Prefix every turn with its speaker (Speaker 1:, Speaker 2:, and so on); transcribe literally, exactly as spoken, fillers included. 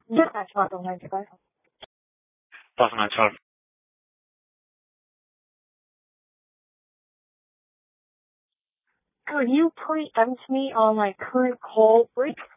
Speaker 1: Yeah, twelve ninety-five.
Speaker 2: twelve ninety-five.
Speaker 1: Could you preempt me on my current call break?